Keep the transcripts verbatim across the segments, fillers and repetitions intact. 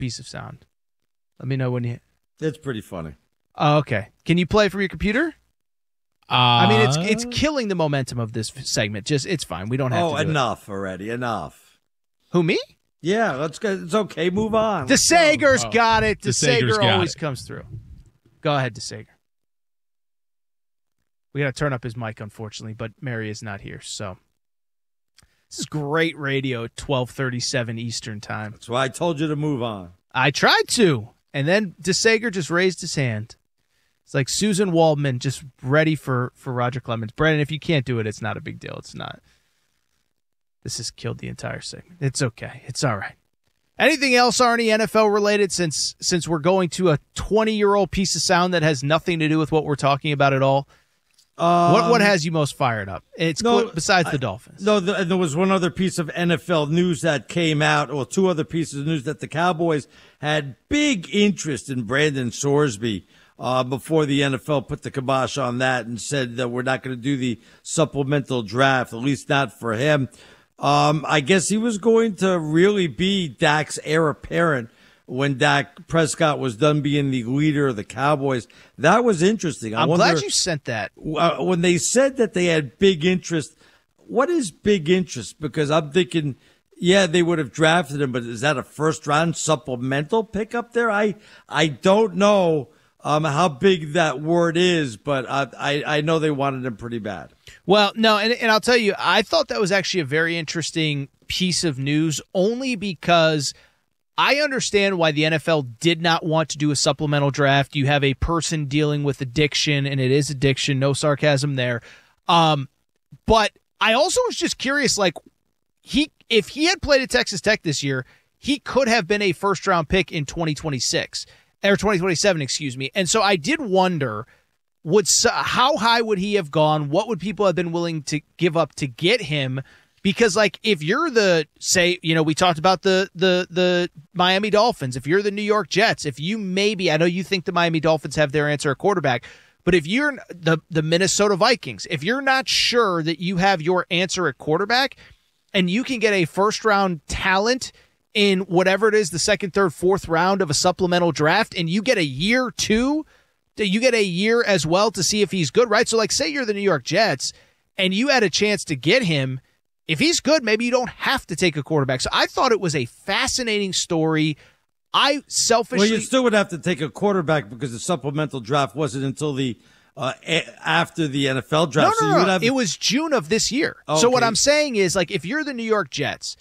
piece of sound? Let me know when you. It's pretty funny. Oh, okay. Can you play from your computer? Uh, I mean, it's it's killing the momentum of this segment. Just it's fine. We don't have oh, to. Oh, enough it. already. Enough. Who, me? Yeah, let's go. It's okay. Move on. DeSager's oh. got it. DeSager's DeSager got always it. comes through. Go ahead, DeSager. We got to turn up his mic, unfortunately, but Mary is not here. So this is great radio at twelve thirty-seven Eastern time. That's why I told you to move on. I tried to, and then DeSager just raised his hand. It's like Susan Waldman just ready for, for Roger Clemens. Brandon, if you can't do it, it's not a big deal. It's not. This has killed the entire segment. It's okay. It's all right. Anything else, Arnie, N F L related, since since we're going to a twenty-year-old piece of sound that has nothing to do with what we're talking about at all? Um, what what has you most fired up? It's no, cl- besides I, the Dolphins. No, the, and there was one other piece of N F L news that came out, or two other pieces of news, that the Cowboys had big interest in Brandon Sorsby uh, before the N F L put the kibosh on that and said that we're not going to do the supplemental draft, at least not for him. Um, I guess he was going to really be Dak's heir apparent when Dak Prescott was done being the leader of the Cowboys. That was interesting. I I'm wonder, glad you sent that. Uh, when they said that they had big interest, what is big interest? Because I'm thinking, yeah, they would have drafted him, but is that a first-round supplemental pick up there? I I don't know um, how big that word is, but I, I, I know they wanted him pretty bad. Well, no, and, and I'll tell you, I thought that was actually a very interesting piece of news, only because I understand why the N F L did not want to do a supplemental draft. You have a person dealing with addiction, and it is addiction, no sarcasm there. Um, but I also was just curious, like, he if he had played at Texas Tech this year, he could have been a first-round pick in twenty twenty-six, or twenty twenty-seven, excuse me. And so I did wonder, would how high would he have gone? What would people have been willing to give up to get him? Because, like, if you're the, say, you know, we talked about the the the Miami Dolphins. If you're the New York Jets, if you maybe, I know you think the Miami Dolphins have their answer at quarterback, but if you're the the Minnesota Vikings, if you're not sure that you have your answer at quarterback and you can get a first-round talent in whatever it is, the second, third, fourth round of a supplemental draft, and you get a year two, you get a year as well to see if he's good, right? So, like, say you're the New York Jets and you had a chance to get him. If he's good, maybe you don't have to take a quarterback. So I thought it was a fascinating story. I selfishly... Well, you still would have to take a quarterback because the supplemental draft wasn't until the uh, a- after the N F L draft. No, no, so you would no. have... It was June of this year. Okay. So what I'm saying is, like, if you're the New York Jets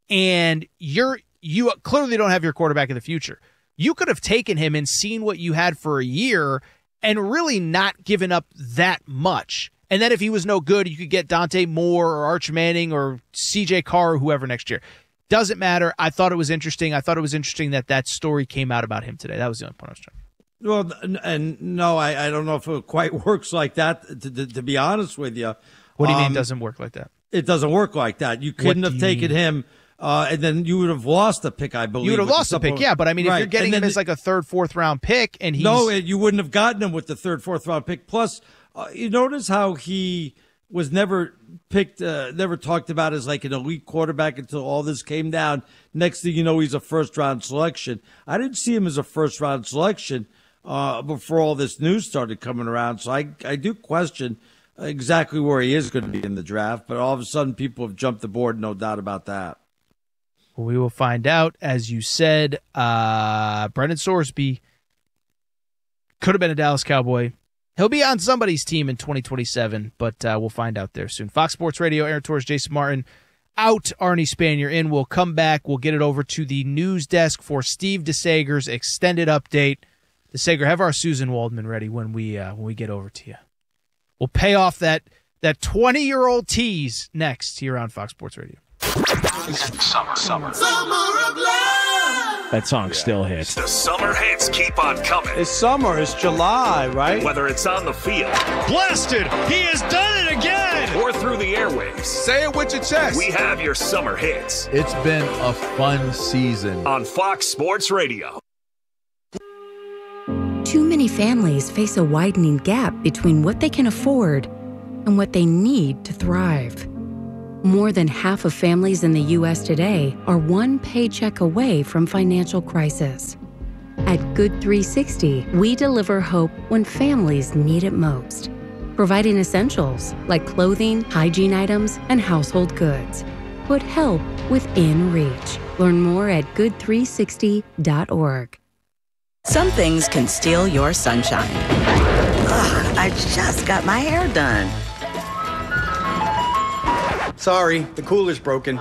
and you're you clearly don't have your quarterback in the future, you could have taken him and seen what you had for a year and really not given up that much. And then if he was no good, you could get Dante Moore or Arch Manning or C J Carr or whoever next year. Doesn't matter. I thought it was interesting. I thought it was interesting that that story came out about him today. That was the only point I was trying to Well, and no, I, I don't know if it quite works like that, to, to, to be honest with you. What do you um, mean it doesn't work like that? It doesn't work like that. You couldn't What have do you taken mean? him, uh, and then you would have lost the pick, I believe. You would have with lost the pick, yeah. But, I mean, if Right. you're getting And him then as like a third, fourth round pick and he's... No, you wouldn't have gotten him with the third, fourth round pick. Plus, uh, you notice how he was never picked, uh, never talked about as like an elite quarterback until all this came down. Next thing you know, he's a first-round selection. I didn't see him as a first-round selection uh, before all this news started coming around. So I, I do question exactly where he is going to be in the draft. But all of a sudden, people have jumped the board, no doubt about that. Well, we will find out. As you said, uh, Brendan Sorsby could have been a Dallas Cowboy. He'll be on somebody's team in twenty twenty-seven, but uh, we'll find out there soon. Fox Sports Radio, Aaron Torres, Jason Martin, out. Arnie Spanier in. We'll come back. We'll get it over to the news desk for Steve DeSager's extended update. DeSager, have our Susan Waldman ready when we uh, when we get over to you. We'll pay off that that twenty-year-old tease next here on Fox Sports Radio. Summer, summer, summer of love. That song still hits. The summer hits keep on coming. It's summer. It's July, right? Whether it's on the field, blasted, he has done it again, or through the airwaves. Say it with your chest. We have your summer hits. It's been a fun season on Fox Sports Radio. Too many families face a widening gap between what they can afford and what they need to thrive. More than half of families in the U S today are one paycheck away from financial crisis. At Good three sixty, we deliver hope when families need it most, providing essentials like clothing, hygiene items, and household goods. Put help within reach. Learn more at good three sixty dot org. Some things can steal your sunshine. Ugh, I just got my hair done. Sorry, the cooler's broken.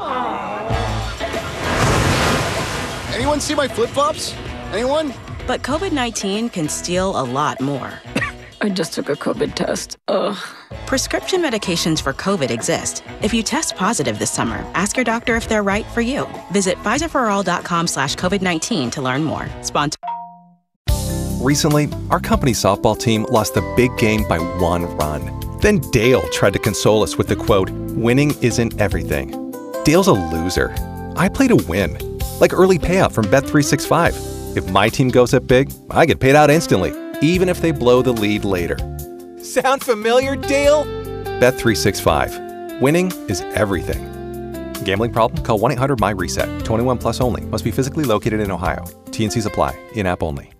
Anyone see my flip-flops? Anyone? But COVID nineteen can steal a lot more. I just took a COVID test. Ugh. Prescription medications for COVID exist. If you test positive this summer, ask your doctor if they're right for you. Visit Pfizer for all dot com slash COVID nineteen to learn more. Sponsor. Recently, our company's softball team lost a big game by one run. Then Dale tried to console us with the quote, "Winning isn't everything." Dale's a loser. I play to win. Like early payout from Bet three sixty-five. If my team goes up big, I get paid out instantly, even if they blow the lead later. Sound familiar, Dale? Bet three sixty-five. Winning is everything. Gambling problem? Call one eight hundred M Y RESET. twenty-one plus only. Must be physically located in Ohio. T N Cs apply. In-app only.